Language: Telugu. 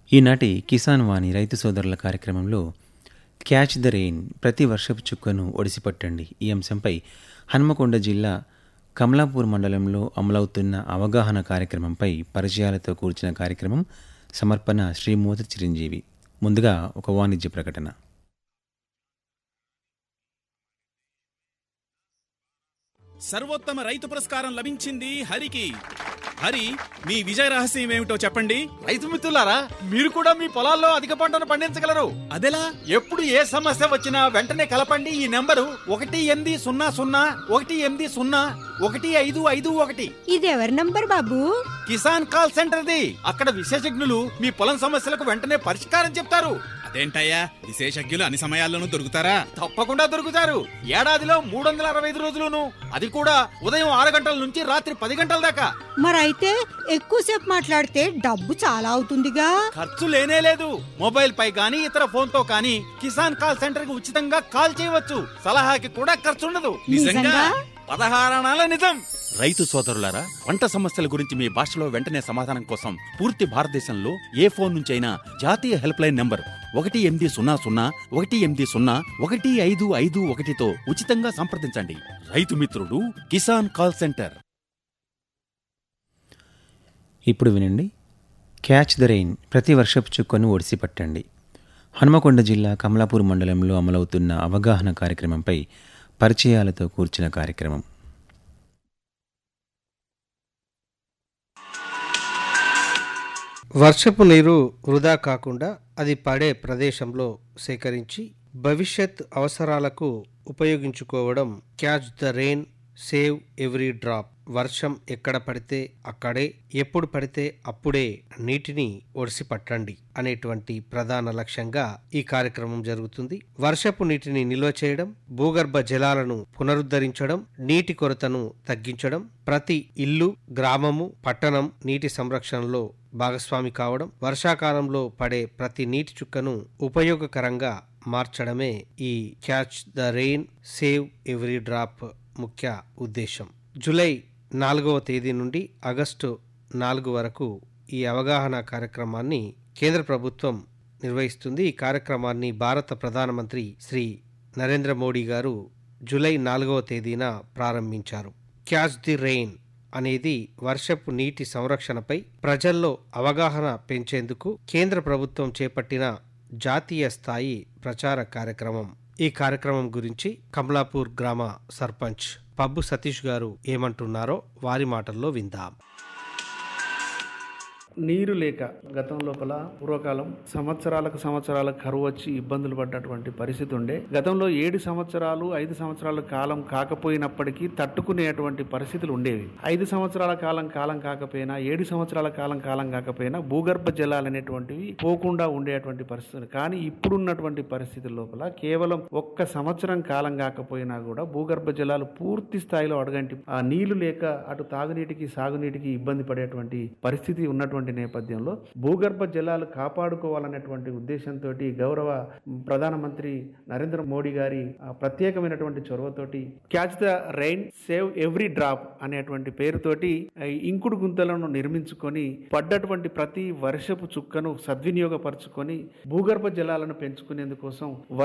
ఈనాటి కిసాన్ వాణి రైతు సోదరుల కార్యక్రమంలో క్యాచ్ ద రెయిన్ ప్రతి వర్షపు చుక్కను ఒడిసిపట్టండి ఈ అంశంపై హన్మకొండ జిల్లా కమలాపూర్ మండలంలో అమలవుతున్న అవగాహన కార్యక్రమంపై పరిచయాలతో కూర్చిన కార్యక్రమం. సమర్పణ శ్రీ మోతి చిరంజీవి. ముందుగా ఒక వాణిజ్య ప్రకటన. సర్వోత్తమ రైతు పురస్కారం లభించింది హరికి. హరి, మీ విజయ రహస్యం ఏమిటో చెప్పండి. రైతు మిత్రులారా, మీరు కూడా మీ పొలాల్లో అధిక పంటను పండించగలరు. అదెలా? ఎప్పుడు ఏ సమస్య వచ్చినా వెంటనే కలపండి ఈ నెంబరు 1800 ఇది ఎవరి నంబర్ బాబు? కిసాన్ కాల్ సెంటర్ది. అక్కడ విశేషజ్ఞులు మీ పొలం సమస్యలకు వెంటనే పరిష్కారం చెప్తారు. అదేంటయ్యా, విశేషజ్ఞులు అన్ని సమయాల్లోనూ దొరుకుతారా? తప్పకుండా దొరుకుతారు. ఏడాదిలో 365 రోజులును, అది కూడా ఉదయం 6 గంటల నుంచి రాత్రి 10 గంటల దాకా. మరైతే ఎక్కువసేపు మాట్లాడితే డబ్బు చాలా అవుతుందిగా. ఖర్చు లేనే లేదు. మొబైల్ పై గానీ ఇతర ఫోన్ తో కానీ కిసాన్ కాల్ సెంటర్ కి ఉచితంగా కాల్ చేయవచ్చు. సలహాకి కూడా ఖర్చుండదు. నిజంగా? 16 అనాల నిజం. రైతు సోదరులారా, పంట సమస్యల గురించి మీ భాషలో వెంటనే సమాధానం కోసం పూర్తి భారతదేశంలో ఏ ఫోన్ నుంచైనా జాతీయ హెల్ప్ లైన్ నంబర్ 1800-11800-1551తో ఉచితంగా సంప్రదించండి. రైతు మిత్రుడు కిసాన్ కాల్ సెంటర్. ఇప్పుడు వినండి, క్యాచ్ ద రెయిన్ ప్రతి వర్షపు చుక్కను ఒడిసిపట్టండి. హన్మకొండ జిల్లా కమలాపూర్ మండలంలో అమలవుతున్న అవగాహన కార్యక్రమంపై పరిచయాలతో కూర్చిన కార్యక్రమం. వర్షపు నీరు వృధా కాకుండా అది పడే ప్రదేశంలో సేకరించి భవిష్యత్ అవసరాలకు ఉపయోగించుకోవడం catch the rain, save every drop. వర్షం ఎక్కడ పడితే అక్కడే, ఎప్పుడు పడితే అప్పుడే నీటిని ఒడిసి పట్టండి అనేటువంటి ప్రధాన లక్ష్యంగా ఈ కార్యక్రమం జరుగుతుంది. వర్షపు నీటిని నిల్వ చేయడం, భూగర్భ జలాలను పునరుద్ధరించడం, నీటి కొరతను తగ్గించడం, ప్రతి ఇల్లు, గ్రామము, పట్టణం నీటి సంరక్షణలో భాగస్వామి కావడం, వర్షాకాలంలో పడే ప్రతి నీటి చుక్కను ఉపయోగకరంగా మార్చడమే ఈ catch the rain, save every drop ముఖ్య ఉద్దేశం. జూలై 4వ తేదీ నుండి ఆగస్టు 4 వరకు ఈ అవగాహన కార్యక్రమాన్ని కేంద్ర ప్రభుత్వం నిర్వహిస్తుంది. ఈ కార్యక్రమాన్ని భారత ప్రధానమంత్రి శ్రీ నరేంద్ర మోడీ గారు జూలై 4వ తేదీన ప్రారంభించారు. క్యాచ్ ది రెయిన్ అనేది వర్షపు నీటి సంరక్షణపై ప్రజల్లో అవగాహన పెంచేందుకు కేంద్ర ప్రభుత్వం చేపట్టిన జాతీయ స్థాయి ప్రచార కార్యక్రమం. ఈ కార్యక్రమం గురించి కమలాపూర్ గ్రామ సర్పంచ్ పబ్బు సతీష్ గారు ఏమంటున్నారో వారి మాటల్లో విందాం. నీరు లేక గతం లోపల పూర్వకాలం సంవత్సరాలకు కరువు వచ్చి ఇబ్బందులు పడ్డటువంటి పరిస్థితి ఉండే. గతంలో 7 సంవత్సరాలు 5 సంవత్సరాల కాలం కాకపోయినప్పటికీ తట్టుకునేటువంటి పరిస్థితులు ఉండేవి. 5 సంవత్సరాల కాలం కాకపోయినా, 7 సంవత్సరాల కాలం కాకపోయినా భూగర్భ జలాలు అనేటువంటివి పోకుండా ఉండేటువంటి పరిస్థితులు. కానీ ఇప్పుడున్నటువంటి పరిస్థితుల లోపల కేవలం 1 సంవత్సరం కాలం కాకపోయినా కూడా భూగర్భ జలాలు పూర్తి స్థాయిలో అడగంటి ఆ నీళ్లు లేక అటు తాగునీటికి సాగునీటికి ఇబ్బంది పడేటువంటి పరిస్థితి ఉన్నటువంటి నేపథ్యంలో భూగర్భ జలాలు కాపాడుకోవాలనేటువంటి ఉద్దేశంతో గౌరవ ప్రధానమంత్రి నరేంద్ర మోడీ గారి ప్రత్యేకమైనటువంటి చొరవతోటి catch the rain, save every drop అనేటువంటి పేరుతోటి ఇంకుడు గుంతలను నిర్మించుకొని పడ్డటువంటి ప్రతి వర్షపు చుక్కను సద్వినియోగపరుచుకొని భూగర్భ జలాలను పెంచుకునేందుకోసం